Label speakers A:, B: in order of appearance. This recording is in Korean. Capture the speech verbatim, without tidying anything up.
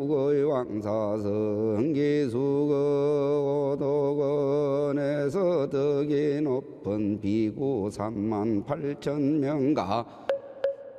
A: 거의 왕사성 기수거 오도건에서 덕이 높은 비구 삼만 팔천 명가